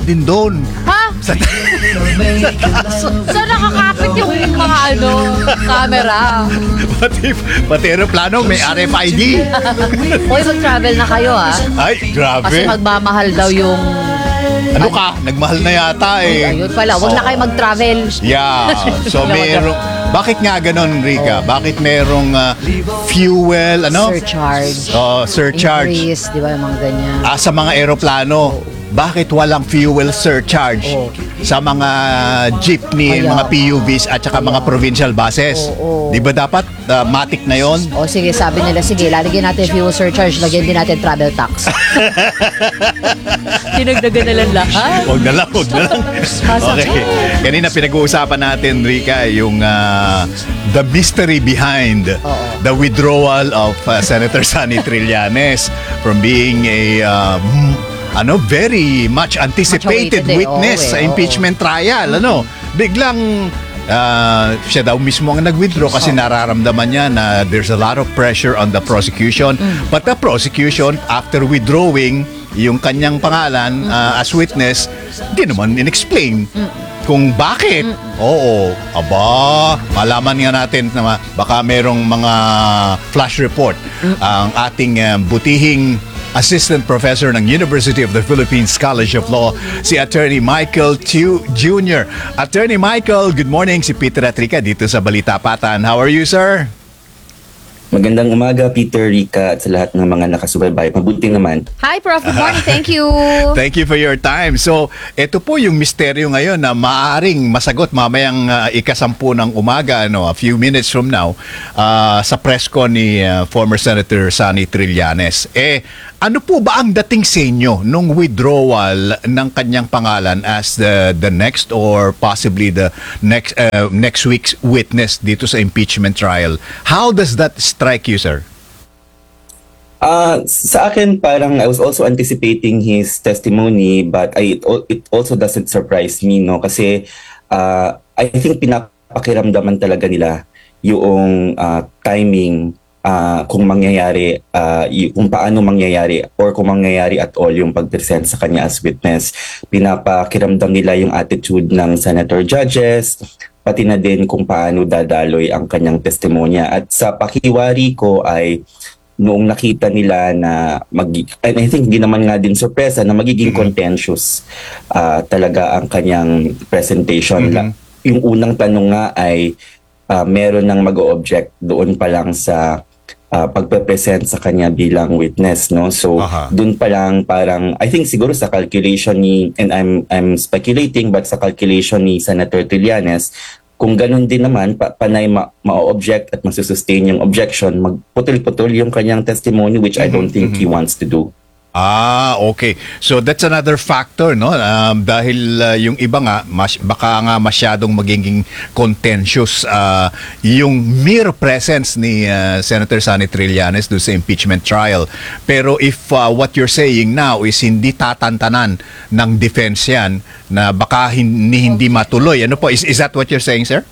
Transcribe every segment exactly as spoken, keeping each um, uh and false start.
din doon. Ha? Sa, sa taas. So nakakapit yung mga ano, camera. Pati, pati aeroplano may R F I D. Uy, mag-travel na kayo ah. Ay, grabe. Kasi magmamahal daw yung... Ano ka? Nagmahal na yata eh. Ayun pala, huwag na kayo mag-travel. Yeah. So merong... Bakit nga ganon, Rica? Bakit merong uh, fuel, ano? Surcharge. Oh, surcharge. Increase, di ba, yung mga ganyan. Ah, sa mga aeroplano, bakit walang fuel surcharge Oo. sa mga jeepney, Kaya. mga P U Vs at saka mga provincial buses? Oo. Di ba dapat uh, matik na yon? O sige, sabi nila, sige, lalagyan natin fuel surcharge, lagyan din natin travel tax. Dinagdagan na lang lahat. Huwag na lang, huwag na lang. Okay. Kanina pinag-uusapan natin, Rica, yung uh, the mystery behind Oo. the withdrawal of uh, Senator Sonny Trillanes from being a uh, ano, very much anticipated Much awaited eh. witness Oo, eh. sa Oo. impeachment trial. Ano, biglang uh, siya daw mismo ang nag-withdraw kasi nararamdaman niya na there's a lot of pressure on the prosecution. Mm. But the prosecution, after withdrawing yung kanyang pangalan uh, as witness, di naman in-explain kung bakit. Oo, aba, malaman nga natin na baka merong mga flash report ang ating uh, butihing Assistant Professor ng University of the Philippines College of Law, si Attorney Michael Chiu Junior Attorney Michael, good morning. Si Peter at Rica dito sa Balita Patan. How are you, sir? Magandang umaga, Peter, Rica, at sa lahat ng mga nakasubaybay. Mabuti naman. Hi, Prof. Good morning. Thank you. Thank you for your time. So, ito po yung misteryo ngayon na maaaring masagot mamayang uh, ikasampu ng umaga, no, a few minutes from now, uh, sa press con ni uh, former Senator Sonny Trillanes. Eh, ano po ba ang dating sa inyo nung withdrawal ng kanyang pangalan as the the next or possibly the next uh, next week's witness dito sa impeachment trial? How does that strike you, sir? Ah, sa akin, parang I was also anticipating his testimony, but I, it, al- it also doesn't surprise me, no? Kasi ah, I think pinapakiramdaman talaga nila yung ah, timing ah, kung mangyayari, ah, y- kung paano mangyayari or kung mangyayari at all yung pag-present sa kanya as witness. Pinapakiramdam nila yung attitude ng senator judges, pati na din kung paano dadaloy ang kanyang testimonya. At sa pakiwari ko ay noong nakita nila na mag and I think hindi naman nga din sorpresa na magiging contentious ah, talaga ang kanyang presentation. La- Yung unang tanong nga ay ah, meron nang mag-o-object doon pa lang sa ah, pagpe-present sa kanya bilang witness, no? So Aha. doon pa lang parang I think siguro sa calculation ni, and I'm I'm speculating, but sa calculation ni Senator Trillanes, kung ganun din naman, pa, panay ma- ma-object at masusustain yung objection, magputol-putol yung kanyang testimony, which I don't think he wants to do. Ah, okay. So that's another factor, no? Um, dahil uh, yung iba nga, mas, baka nga masyadong magiging contentious uh, yung mere presence ni uh, Senator Sonny Trillanes doon sa impeachment trial. Pero if uh, what you're saying now is hindi tatantanan ng defense yan, na baka hindi, hindi matuloy. Ano po? Is, is that what you're saying, sir?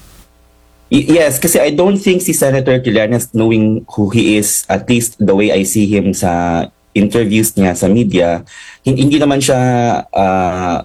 Y- yes, kasi I don't think si Senator Trillanes, knowing who he is, at least the way I see him sa interviews niya sa media, hin- hindi naman siya uh,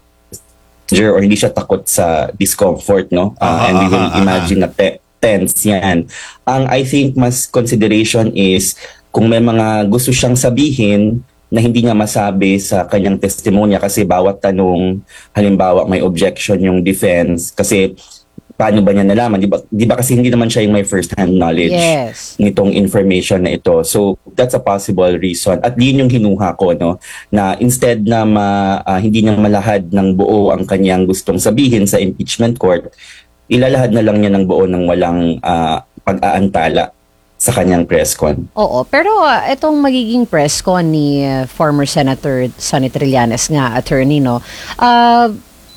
or hindi siya takot sa discomfort, no? Uh, and we will imagine na te- tense yan. Ang I think mas consideration is kung may mga gusto siyang sabihin na hindi niya masabi sa kanyang testimonya kasi bawat tanong, halimbawa may objection yung defense kasi paano ba niya nalaman? Di ba, di ba kasi hindi naman siya yung may first-hand knowledge Yes. nitong information na ito. So, that's a possible reason. At yun yung hinuha ko, no? Na instead na ma, ah, hindi niya malahad ng buo ang kanyang gustong sabihin sa impeachment court, ilalahad na lang niya ng buo ng walang ah, pag-aantala sa kanyang press con. Oo, pero uh, itong magiging press con ni uh, former Senator Sonny Trillanes nga, attorney, no? Uh,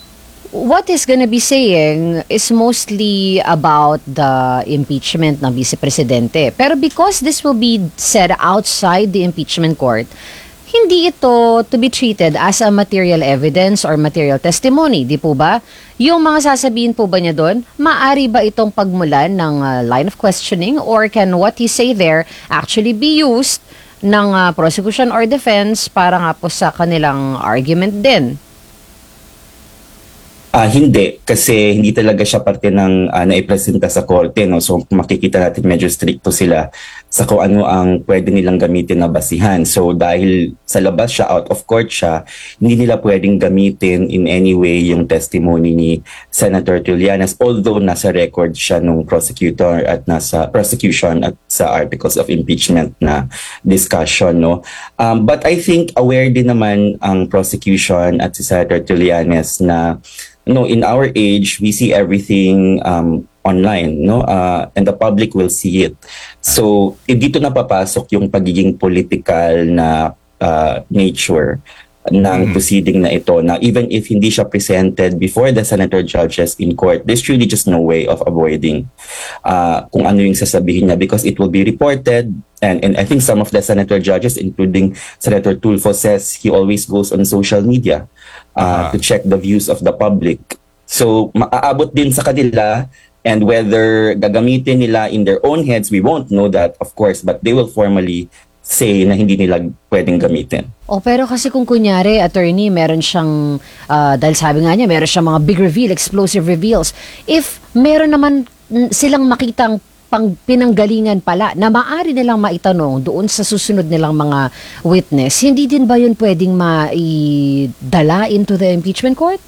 what he's gonna be saying is mostly about the impeachment ng Vice Presidente. Pero because this will be said outside the impeachment court, hindi ito to be treated as a material evidence or material testimony, di po ba? Yung mga sasabihin po ba niya doon, maaari ba itong pagmulan ng uh, line of questioning or can what he say there actually be used ng uh, prosecution or defense para nga po sa kanilang argument din? Ah, hindi kasi hindi talaga siya parte ng ah, naipresenta sa korte, no. So kung makikita natin medyo stricto sila sa kung ano ang pwede nilang gamitin na basihan. So dahil sa labas siya, out of court siya, hindi nila pwedeng gamitin in any way yung testimony ni Senator Trillanes, although nasa record siya nung prosecutor at nasa prosecution at sa articles of impeachment na discussion, no. Um, but I think aware din naman ang prosecution at si Senator Trillanes na no, in our age we see everything um online, no, uh, and the public will see it. So eh, dito na papasok yung pagiging political na uh, nature ng proceeding na ito, na even if hindi siya presented before the senator judges in court, there's really just no way of avoiding uh, kung ano yung sasabihin niya, because it will be reported. And, and I think some of the senator judges, including Senator Tulfo, says he always goes on social media uh, Ah. to check the views of the public. So maaabot din sa kanila, and whether gagamitin nila in their own heads, we won't know that, of course, but they will formally say na hindi nila pwedeng gamitin. O pero kasi kung kunyari, attorney, meron siyang, ah, dahil sabi nga niya, meron siyang mga big reveal, explosive reveals. If meron naman mm, silang makitang pang pinanggalingan pala na maaari nilang maitanong doon sa susunod nilang mga witness, hindi din ba yun pwedeng maidala into the impeachment court?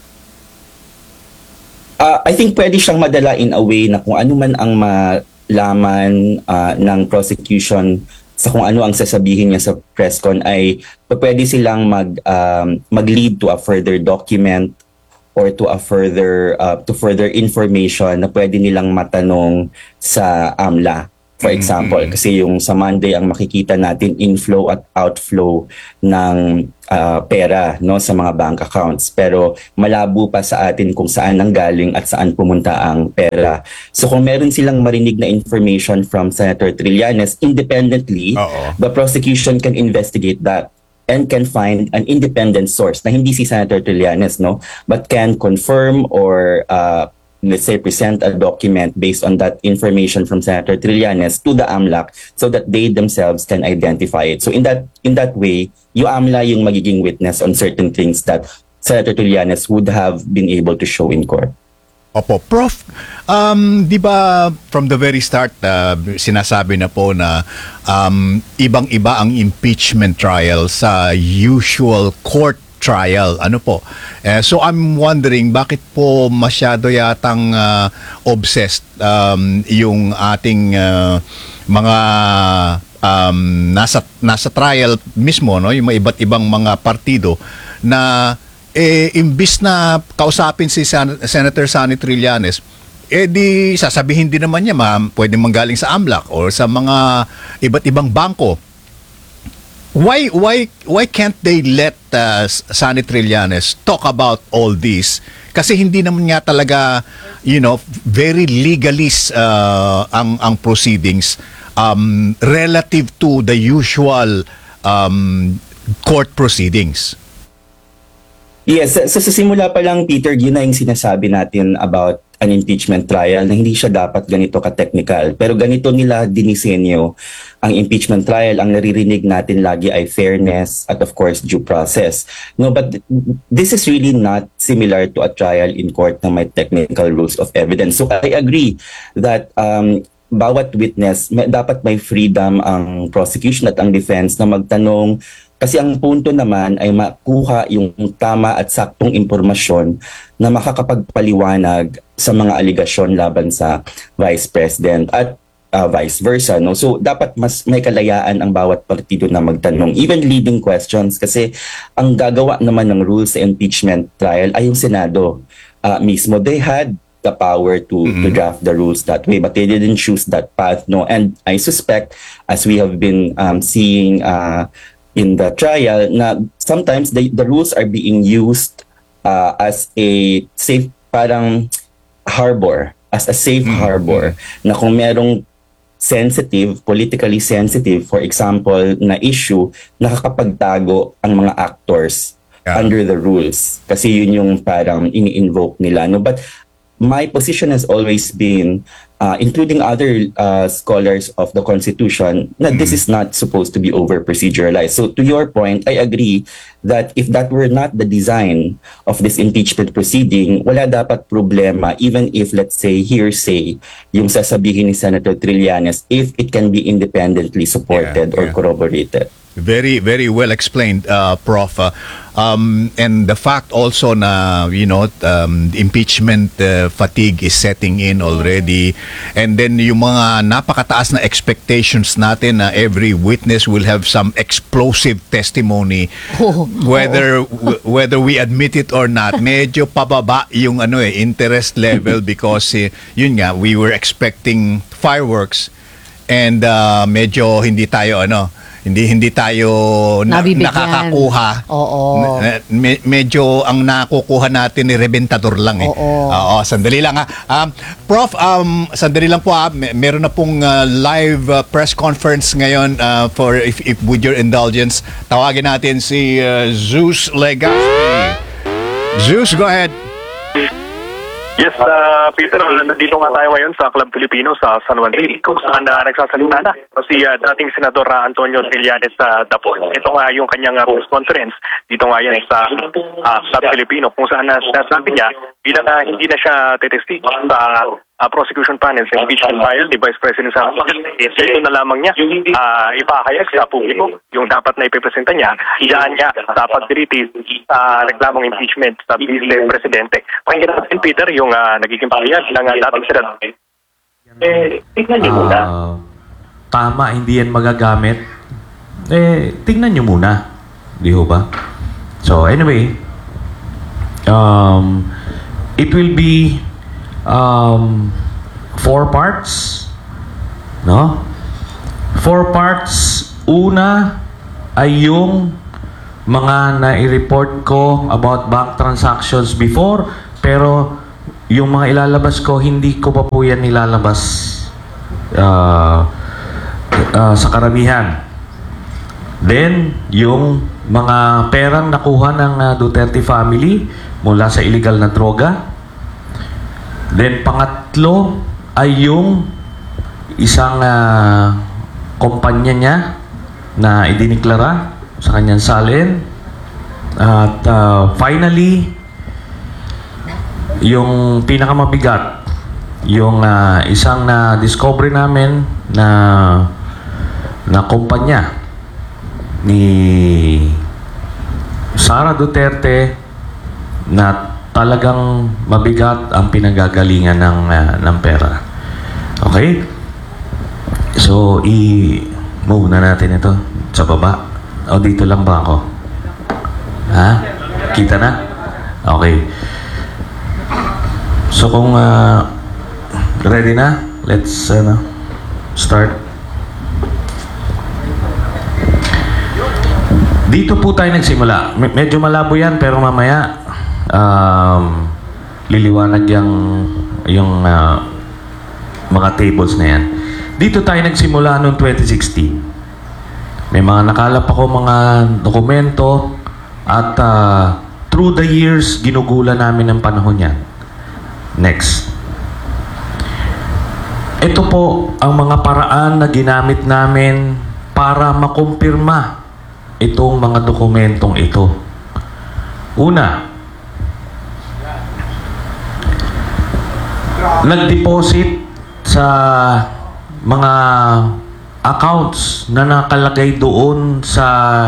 Uh, I think pwede siyang madala in a way na kung ano man ang malaman uh, ng prosecution sa kung ano ang sasabihin niya sa press con, ay pwede silang mag um, mag-lead to a further document or to a further uh, to further information na pwede nilang matanong sa AMLA. For example, kasi yung sa Monday ang makikita natin inflow at outflow ng uh, pera, no, sa mga bank accounts. Pero malabo pa sa atin kung saan nanggaling at saan pumunta ang pera. So kung meron silang marinig na information from Senator Trillanes independently, Oo. the prosecution can investigate that and can find an independent source na hindi si Senator Trillanes, no, but can confirm or uh, let's say present a document based on that information from Senator Trillanes to the AMLAC so that they themselves can identify it. So in that in that way, yung AMLA yung magiging witness on certain things that Senator Trillanes would have been able to show in court. Opo, Prof, um, di ba from the very start, uh, sinasabi na po na um, ibang-iba ang impeachment trial sa usual court trial. Ano po? Eh, so I'm wondering, bakit po masyado yatang uh, obsessed um, yung ating uh, mga um, nasa, nasa trial mismo, no? Yung mga iba't ibang mga partido na eh, imbis na kausapin si Sen- Senator Sonny Trillanes, eh di sasabihin din naman niya, ma'am, pwede manggaling sa AMLAC or sa mga iba't ibang bangko. Why why why can't they let uh, Sonny Trillanes talk about all this? Kasi hindi naman nga talaga, you know, very legalist uh, ang ang proceedings um, relative to the usual um, court proceedings. Yes, sa, sa simula pa lang, Peter, yun na yung sinasabi natin about an impeachment trial, na hindi siya dapat ganito ka-technical. Pero ganito nila dinisenyo ang impeachment trial. Ang naririnig natin lagi ay fairness at of course due process. No, but th- this is really not similar to a trial in court na may technical rules of evidence. So I agree that um, bawat witness, may, dapat may freedom ang prosecution at ang defense na magtanong. Kasi ang punto naman ay makuha yung tama at saktong impormasyon na makakapagpaliwanag sa mga aligasyon laban sa Vice President at uh, vice versa. No? So dapat mas may kalayaan ang bawat partido na magtanong. Even leading questions, kasi ang gagawa naman ng rules sa impeachment trial ay yung Senado uh, mismo. They had the power to, mm-hmm. to draft the rules that way, but they didn't choose that path. No? And I suspect, as we have been um, seeing uh, in the trial, na sometimes the, the rules are being used uh, as a safe, parang harbor, as a safe mm-hmm. harbor, na kung merong sensitive, politically sensitive, for example, na issue, nakakapagtago ang mga actors yeah. under the rules. Kasi yun yung parang ini-invoke nila. No? But my position has always been uh, including other uh, scholars of the Constitution, na this is not supposed to be over-proceduralized. So to your point, I agree that if that were not the design of this impeachment proceeding, wala dapat problema, even if, let's say, hearsay, yung sasabihin ni Senator Trillanes, if it can be independently supported Yeah, or yeah. corroborated. Very, very well explained, uh, Prof. Uh, um, and the fact also na, you know, um, impeachment uh, fatigue is setting in already. And then yung mga napakataas na expectations natin na every witness will have some explosive testimony. Oo. Whether w- whether we admit it or not, medyo pababa yung ano eh, interest level because eh, yun nga, we were expecting fireworks and uh, medyo hindi tayo ano, hindi hindi tayo na, Nabibigyan. nakakakuha. Oo. Na- me- medyo ang nakukuha natin ni rebentador lang eh. Oo. Oo, sandali lang ha. Um, Prof, um, sandali lang po ha. Mer- meron na pong uh, live uh, press conference ngayon uh, for if, if with your indulgence, tawagin natin si uh, Zeus Legaspi. Zeus, go ahead. Yes, uh, Peter, nandito nga tayo ngayon sa Club Filipino sa San Juan City kung saan uh, nagsasalita na si uh, dating Senador uh, Antonio Trillanes sa Dapol. Ito nga yung kanyang uh, press conference dito nga yan sa uh, Club Filipino kung saan uh, sinasabi niya bilang uh, hindi na siya tetestig sa uh, prosecution panel sa impeachment trial ni Vice President Sara Duterte. Ito na lamang niya uh, ipahayag sa publiko yung dapat na ipipresenta niya diyan niya sa pagdiritis sa reklamong impeachment sa Vice Presidente. Pakinggan natin, Peter, yung uh, nagiging pahayag ng uh, dating senador. Eh, tingnan niyo muna. Ah, tama, hindi yan magagamit. Eh, tingnan nyo muna. Di ho ba? So, anyway, um, it will be um, four parts. No? Four parts. Una ay yung mga nai-report ko about bank transactions before, pero yung mga ilalabas ko, hindi ko pa po yan nilalabas uh, uh, sa karamihan. Then, yung mga perang nakuha ng uh, Duterte family mula sa illegal na droga. Then, pangatlo ay yung isang uh, kumpanya niya na idiniklara sa kanyang salin. At uh, finally, yung pinakamabigat, yung uh, isang na discovery namin na na kumpanya ni Sara Duterte na talagang mabigat ang pinagagalingan ng uh, ng pera. Okay? So, i-move na natin ito sa baba. O dito lang ba ako? Ha? Kita na? Okay. So kung uh, ready na, let's uh, start. Dito po tayo nagsimula. Me- medyo malabo yan pero mamaya um, liliwanag yung, yung uh, mga tables na yan. Dito tayo nagsimula noong twenty sixteen. May mga nakalap ako mga dokumento at uh, through the years ginugulan namin ang panahon yan. Next. Ito po ang mga paraan na ginamit namin para makumpirma itong mga dokumentong ito. Una, nag-deposit sa mga accounts na nakalagay doon sa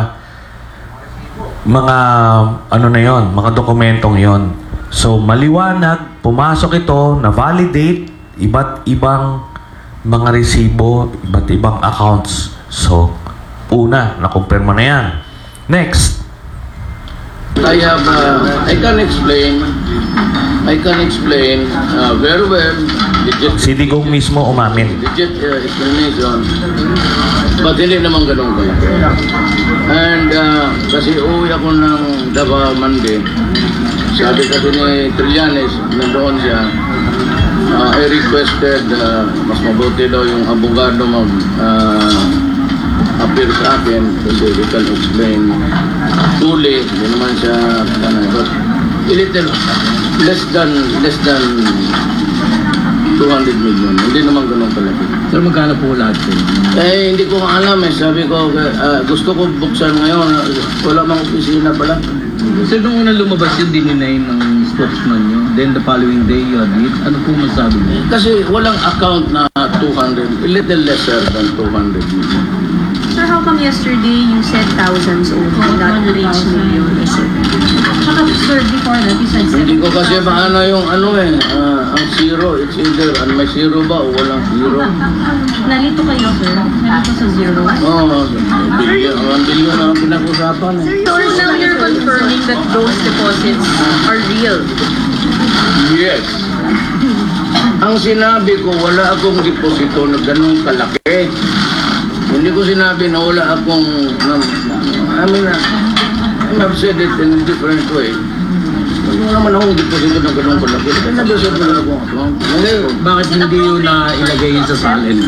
mga ano na yon, mga dokumentong yon. So, maliwanag, pumasok ito, na-validate, iba't ibang mga resibo, iba't ibang accounts. So, una, nakumpirma na yan. Next. I have, uh, I can explain, I can explain uh, very well legit, Si Digong mismo umamin. legit uh, explanation, but hindi naman ganun kayo. And uh, kasi uwi ako ng Davao Monday, sabi kasi ni Trillanes, nandoon siya, uh, I requested, uh, mas mabuti daw yung abogado mag uh, appear sa akin kasi we can explain fully, hindi naman siya ano, but a little less than less than two hundred million. Hindi naman ganun kalaki. Sir, magkano po lahat po? Eh, hindi ko alam eh. Sabi ko, ah, gusto ko buksan ngayon. Wala mang opisina pala. Sir, nung unang lumabas yung dininay ng spokesman nyo, then the following day you admit, ano po masabi mo? Kasi walang account na two hundred, a little lesser than two hundred million. Sir, how come yesterday you said thousands only, not reach millions? Saka, sir, before that, you said Hindi ko kasi maano yung ano eh, ah, ang zero, it's either ang may zero ba o walang zero. Nalito kayo, sir? Nalito sa zero? Oo, oh, billion, ang billion ang pinag-usapan eh. So now you're confirming that those deposits are real? Yes. Ang sinabi ko, wala akong deposito na ganun kalaki. Hindi ko sinabi na wala akong, na, I mean, I've said it in a different way. Wala naman akong deposito na ganun kalaki. Kaya nabasad na ako. Bakit hindi yun na ilagay yun sa salin?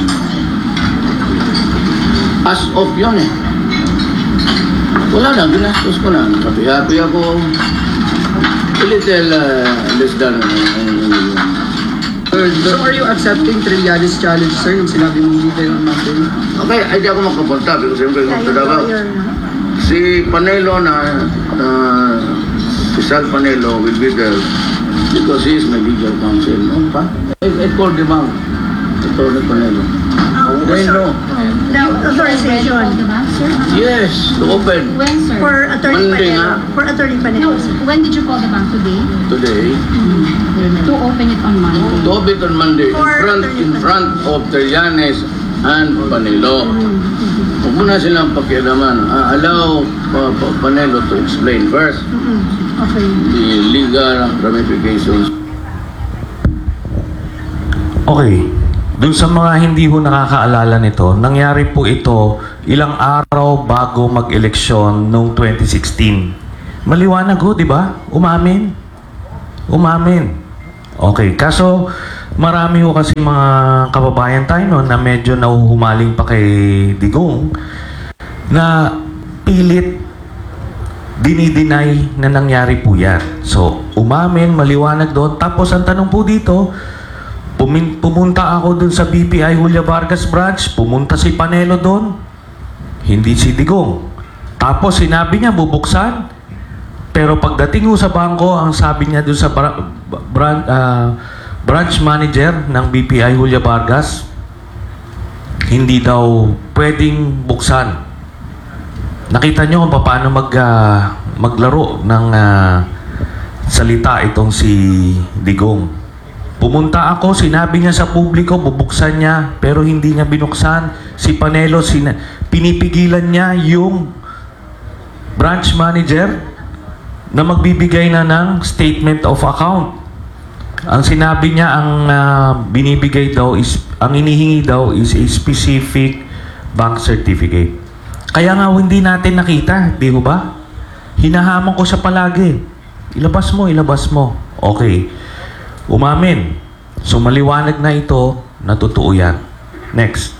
As of yun eh. Wala na, ginastos ko na. Happy-happy ako. A little uh, less than uh, So are you accepting Trillanes challenge, sir, yung sinabi mo hindi kayo natin? Okay, ay di ako makapunta because siyempre kung talaga si Panelo na uh, si Sal Panelo will be there because he is my legal counsel. No, pa? I, I called him out. Ito ni Panelo. They know. Now, authorization. Yes, to open When, sir? For Attorney Monday Panelo. nga. For Attorney No, Panelo. when did you call the bank today? Today. To open it on Monday. To open on Monday in For front, in front of Trillanes and Panelo. Huwag mo na silang pakialaman. Uh, allow uh, Pa- Panelo to explain first Okay. the legal ramifications. Okay. Doon sa mga hindi ho nakakaalala nito, nangyari po ito ilang araw bago mag-eleksyon noong twenty sixteen. Maliwanag ho, di ba? Umamin. Umamin. Okay, kaso marami ho kasi mga kababayan tayo no, na medyo nahuhumaling pa kay Digong na pilit dinideny na nangyari po yan. So, umamin, maliwanag doon. Tapos ang tanong po dito, Pumin, pumunta ako dun sa B P I Julia Vargas branch, pumunta si Panelo doon, hindi si Digong. Tapos sinabi niya bubuksan, pero pagdating ko sa bangko, ang sabi niya dun sa bra, bran, uh, branch manager ng B P I Julia Vargas, hindi daw pwedeng buksan. Nakita niyo kung paano mag, uh, maglaro ng uh, salita itong si Digong. Pumunta ako, sinabi niya sa publiko, bubuksan niya, pero hindi niya binuksan. Si Panelo, sina- pinipigilan niya yung branch manager na magbibigay na ng statement of account. Ang sinabi niya, ang uh, binibigay daw, is, ang inihingi daw is a specific bank certificate. Kaya nga hindi natin nakita, di ho ba? Hinahamon ko siya palagi. Ilabas mo, ilabas mo. Okay. Umamin. So, maliwanag na ito na totoo yan. Next.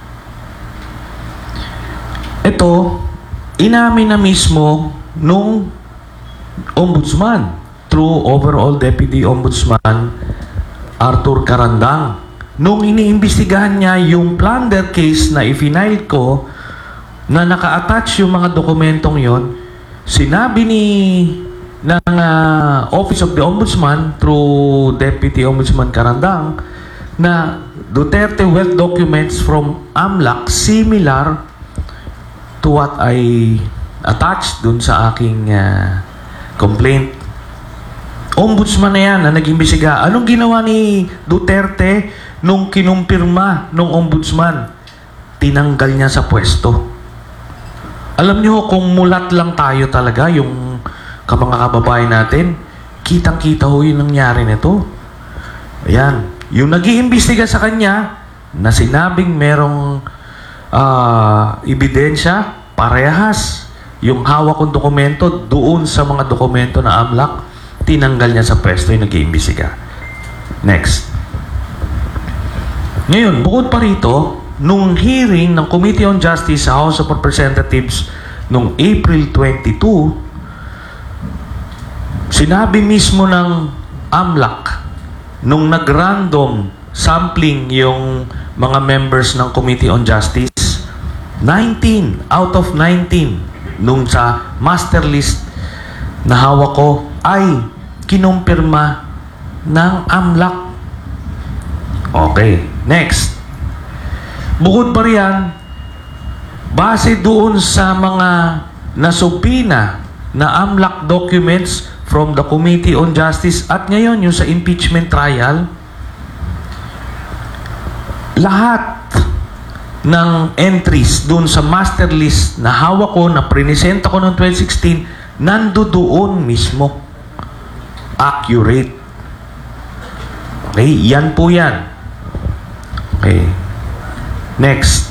Ito, inamin na mismo nung ombudsman through overall Deputy Ombudsman Arthur Carandang. Nung iniimbestigahan niya yung plunder case na i-file ko na naka-attach yung mga dokumentong yon, sinabi ni ng uh, Office of the Ombudsman through Deputy Ombudsman Carandang na Duterte wealth documents from AMLAC similar to what I attached dun sa aking uh, complaint. Ombudsman na yan na nag-imbestiga. Anong ginawa ni Duterte nung kinumpirma nung ombudsman? Tinanggal niya sa pwesto. Alam niyo kung mulat lang tayo talaga yung ka mga kababayan natin, kitang-kita ho yung nangyari nito. Ayan. Yung nag-iimbestiga sa kanya, na sinabing merong uh, ebidensya, parehas. Yung hawak kong dokumento, doon sa mga dokumento na AMLAC, tinanggal niya sa pwesto yung nag-iimbestiga. Next. Ngayon, bukod pa rito, nung hearing ng Committee on Justice sa House of Representatives noong April twenty-two, sinabi mismo ng AMLAC nung nag-random sampling yung mga members ng Committee on Justice. nineteen out of nineteen nung sa master list na hawak ko ay kinumpirma ng AMLAC. Okay, next. Bukod pa riyan, base doon sa mga nasubina na AMLAC documents from the Committee on Justice at ngayon yung sa impeachment trial, lahat ng entries doon sa master list na hawak ko, na prinisenta ko noong twenty sixteen, nando doon mismo. Accurate. Okay, yan po yan. Okay. Next.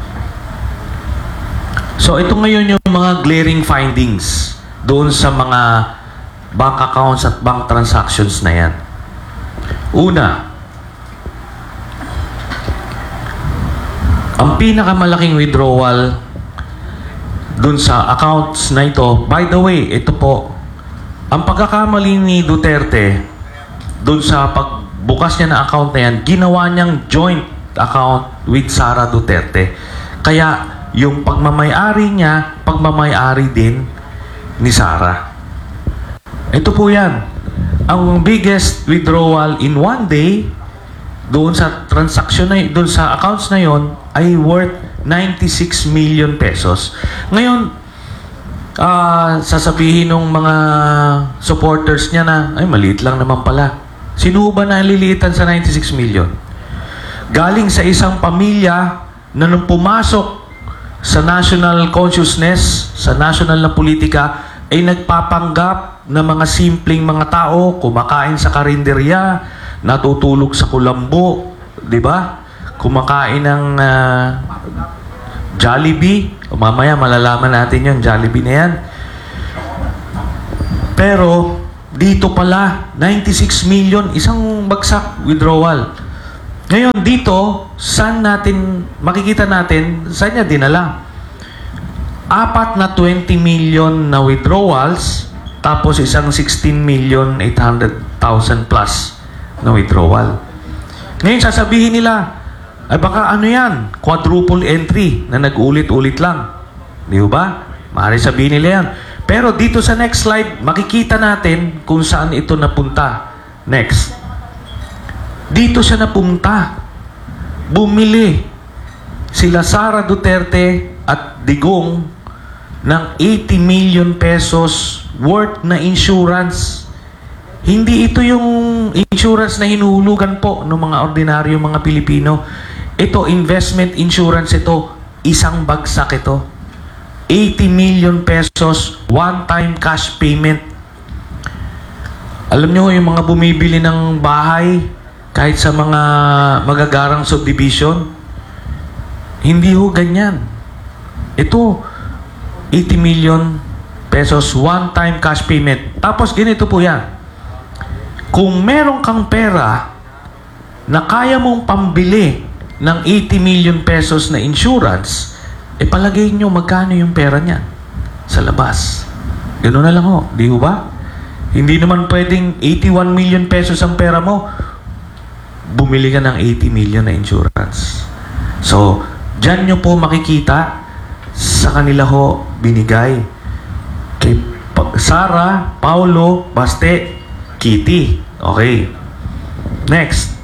So, ito ngayon yung mga glaring findings doon sa mga bank accounts at bank transactions na yan. Una, ang pinakamalaking withdrawal dun sa accounts na ito, by the way, ito po, ang pagkakamali ni Duterte dun sa pagbukas niya na account na yan, ginawa niyang joint account with Sara Duterte. Kaya, yung pagmamayari niya, pagmamayari din ni Sara. Ito po yan. Ang biggest withdrawal in one day doon sa transaction na, doon sa accounts na yon ay worth ninety-six million pesos. Ngayon, uh, sasabihin ng mga supporters niya na, ay maliit lang naman pala. Sino ba na liliitan sa ninety-six million? Galing sa isang pamilya na nung pumasok sa national consciousness, sa national na politika, ay nagpapanggap na mga simpleng mga tao, kumakain sa karinderya, natutulog sa kulambo, di ba? Kumakain ng uh, Jollibee. O mamaya malalaman natin yun, Jollibee na yan. Pero, dito pala, ninety-six million, isang bagsak withdrawal. Ngayon, dito, saan natin, makikita natin, saan niya dinala? Apat na twenty million na withdrawals, tapos isang sixteen million eight hundred thousand plus na withdrawal. Ngayon, sasabihin nila, ay baka ano yan, quadruple entry na nag-ulit-ulit lang. Di ba? Maaari sabihin nila yan. Pero dito sa next slide, makikita natin kung saan ito napunta. Next. Dito siya napunta. Bumili sila Sara Duterte at Digong ng eighty million pesos worth na insurance. Hindi ito yung insurance na hinuhulugan po ng mga ordinaryong mga Pilipino. Ito, investment insurance ito. Isang bagsak ito. eighty million pesos, one-time cash payment. Alam nyo, yung mga bumibili ng bahay, kahit sa mga magagarang subdivision, hindi ho ganyan. Ito, eighty million pesos, one-time cash payment. Tapos, ganito po yan. Kung meron kang pera na kaya mong pambili ng eighty million pesos na insurance, e palagay nyo magkano yung pera niya sa labas. Ganoon na lang ho. Di ho ba? Hindi naman pwedeng eighty-one million pesos ang pera mo, bumili ka ng eighty million na insurance. So, dyan nyo po makikita sa kanila ho binigay. Kay Sara, Paulo, Baste, Kitty. Okay. Next.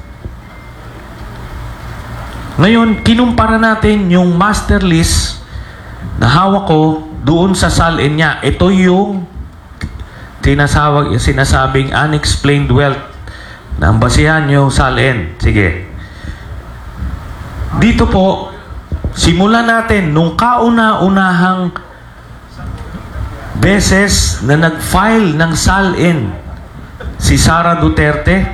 Ngayon, kinumpara natin yung master list na hawak ko doon sa salin niya. Ito yung tinasawag, sinasabing unexplained wealth na ang basihan yung salin. Sige. Dito po, simulan natin nung kauna-unahang beses na nag-file ng salin si Sara Duterte,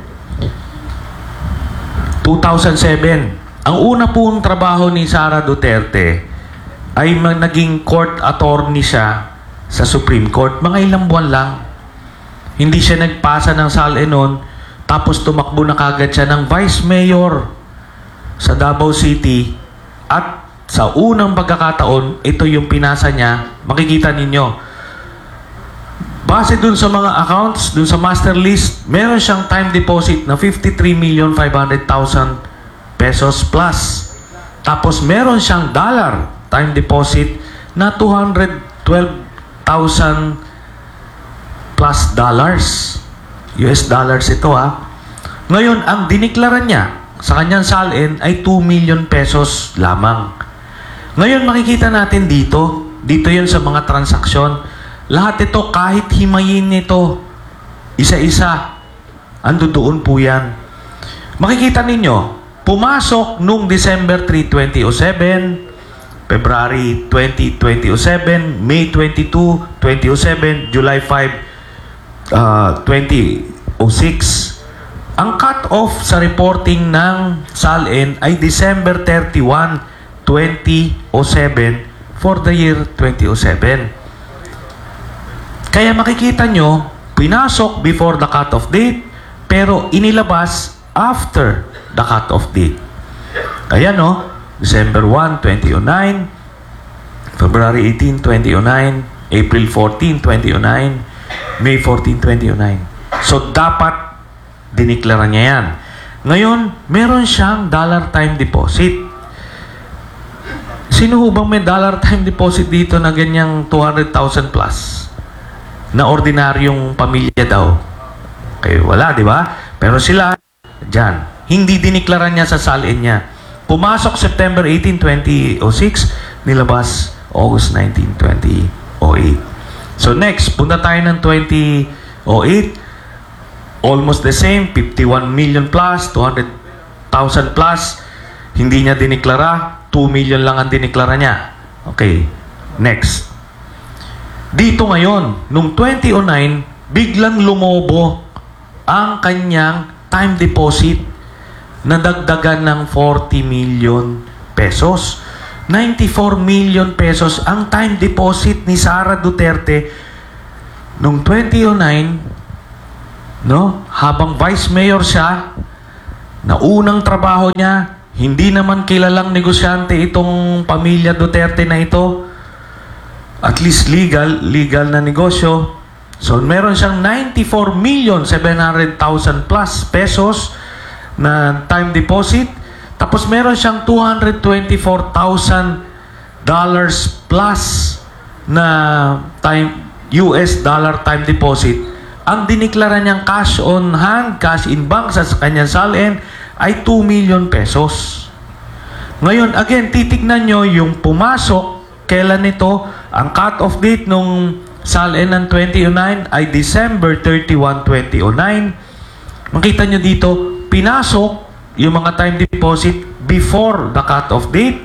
two thousand seven. Ang una pong trabaho ni Sara Duterte ay naging court attorney siya sa Supreme Court. Mga ilang buwan lang. Hindi siya nagpasa ng salin noon, tapos tumakbo na kagad siya ng vice mayor sa Davao City. At sa unang pagkakataon, ito yung pinasa niya. Makikita ninyo. Base dun sa mga accounts, dun sa master list, meron siyang time deposit na fifty-three million five hundred thousand pesos plus. Tapos meron siyang dollar time deposit na two hundred twelve thousand plus dollars. U S dollars ito ha. Ngayon, ang diniklara niya sa kanyang salin ay two million pesos lamang. Ngayon, makikita natin dito, dito yun sa mga transaksyon, lahat ito, kahit himayin nito, isa-isa, ando doon po yan. Makikita ninyo, pumasok nung December three, twenty oh seven, February twenty, twenty oh seven, May twenty-two, twenty oh seven, July five, uh, twenty oh six. Ang cut-off sa reporting ng salin ay December thirty-one, twenty oh seven for the year twenty oh seven. Kaya makikita nyo, pinasok before the cut-off date, pero inilabas after the cut-off date. Kaya no, December first, twenty oh nine, February eighteenth, twenty oh nine, April fourteenth, twenty oh nine, May fourteenth, twenty oh nine. So, dapat diniklara niya yan. Ngayon, meron siyang dollar time deposit. Sino ho bang may dollar time deposit dito na ganyang two hundred thousand plus? Na ordinaryong pamilya daw. Okay, wala, di ba? Pero sila, dyan. Hindi diniklara niya sa salin niya. Pumasok September eighteenth, twenty oh six, nilabas August nineteenth, twenty oh eight. So next, punta tayo ng twenty oh eight. Almost the same, fifty-one million plus, two hundred thousand plus. Hindi niya diniklara, two million lang ang diniklara niya. Okay, next. Dito ngayon, nung twenty oh nine, biglang lumobo ang kanyang time deposit na dagdagan ng forty million pesos. ninety-four million pesos ang time deposit ni Sara Duterte nung twenty oh nine, no? Habang vice mayor siya, na unang trabaho niya, hindi naman kilalang negosyante itong pamilya Duterte na ito. At least legal, legal na negosyo. So, meron siyang ninety-four million seven hundred thousand plus pesos na time deposit. Tapos, meron siyang two hundred twenty-four thousand dollars plus na time, U S dollar time deposit. Ang diniklara niyang cash on hand, cash in bank sa kanyang salin ay two million pesos. Ngayon, again, titignan nyo yung pumasok, kailan ito, ang cut-off date nung salin ng twenty oh nine ay December thirty-first, twenty oh nine. Makita nyo dito, pinasok yung mga time deposit before the cut-off date.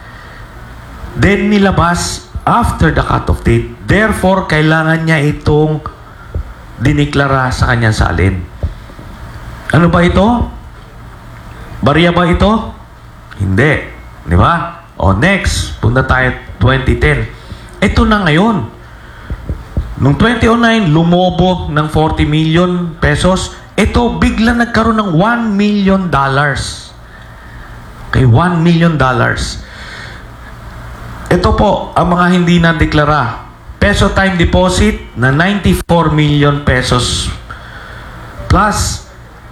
Then nilabas after the cut-off date. Therefore, kailangan niya itong diniklara sa kanyang salin. Ano ba ito? Barya ba ito? Hindi. Di ba? O next, punta tayo twenty ten. Ito na ngayon. Nung twenty oh nine, lumobo ng forty million pesos. Ito, bigla nagkaroon ng one million dollars. Okay, one million dollars. Ito po, ang mga hindi na-deklara. Peso time deposit na ninety-four million pesos. Plus,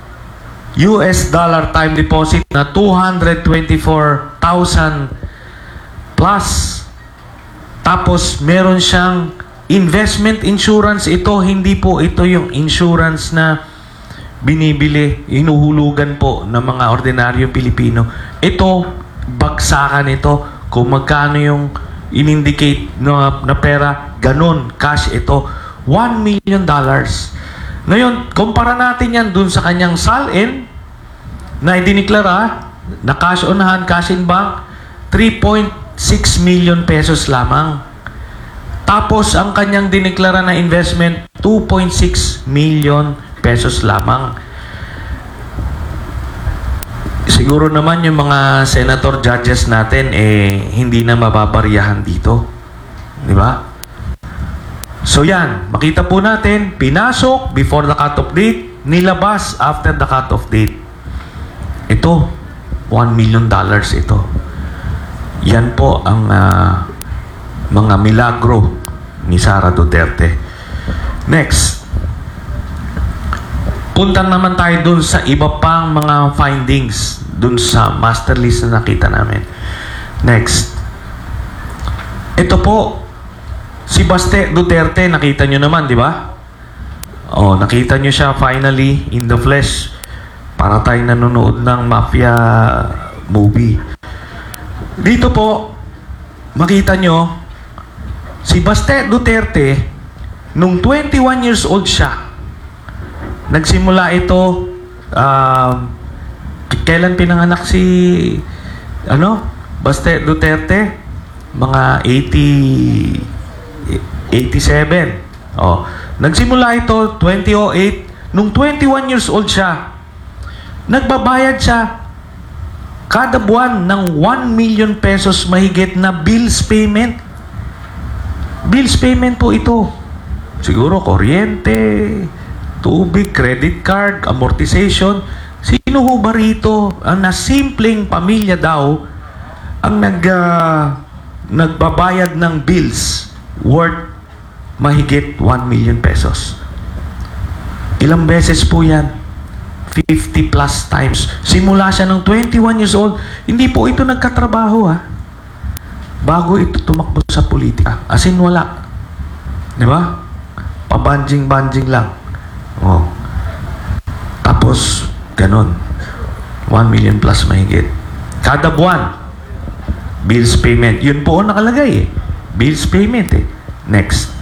U S dollar time deposit na two hundred twenty-four thousand plus. Tapos, meron siyang investment insurance. Ito, hindi po ito yung insurance na binibili, inuhulugan po ng mga ordinaryong Pilipino. Ito, bagsakan ito. Kung magkano yung in-indicate na, na pera, ganun, cash ito. one million dollars. Ngayon, kumpara natin yan dun sa kanyang salin na idiniklara, na cash on hand, cash in bank, three point six million pesos lamang. Tapos, ang kanyang diniklara na investment, two point six million pesos lamang. Siguro naman yung mga senator judges natin, eh, hindi na mababariyahan dito. Di ba? So yan, makita po natin, pinasok before the cut-off date, nilabas after the cut-off date. Ito, one million dollars ito. Yan po ang uh, mga milagro ni Sara Duterte. Next. Punta naman tayo dun sa iba pang mga findings dun sa master list na nakita namin. Next. Ito po, si Baste Duterte, nakita nyo naman, di ba? Oh, nakita nyo siya finally in the flesh. Para tayong nanonood ng mafia movie. Dito po, makita nyo, si Baste Duterte, nung twenty-one years old siya, nagsimula ito, um, kailan pinanganak si, ano, Baste Duterte? Mga eighty, eighty-seven. Oh, nagsimula ito, twenty oh eight, nung twenty-one years old siya, nagbabayad siya kada buwan ng one million pesos mahigit na bills payment. Bills payment po ito. Siguro kuryente, tubig, credit card, amortization. Sino ho ba rito ang na simpleng pamilya daw ang nag, uh, nagbabayad ng bills worth mahigit one million pesos? Ilang beses po yan? fifty plus times. Simula siya ng twenty-one years old. Hindi po ito nagkatrabaho, ha? Bago ito tumakbo sa politika. As in, wala. Di ba? Pabanjing-banjing lang. Oh. Tapos, ganun. one million plus mahigit. Kada buwan, bills payment. Yun po ang nakalagay, eh. Bills payment, eh. Next.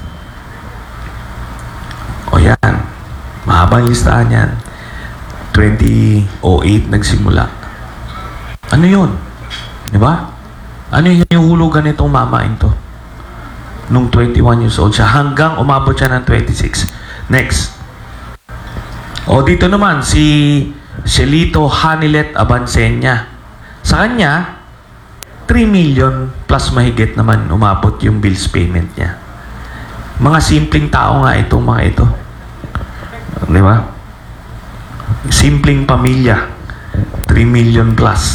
O yan. Mahabang listahan yan. twenty oh eight nagsimula. Ano yun? Di ba? Ano yung hinuhulugan nitong mamain to? Nung twenty-one years old siya, hanggang umabot siya ng twenty-six. Next. O dito naman, si Shelito Hanilet Abansenya. Sa kanya, three million plus mahigit naman umabot yung bills payment niya. Mga simpleng tao nga itong mga ito. Di ba? Simpleng pamilya, three million plus.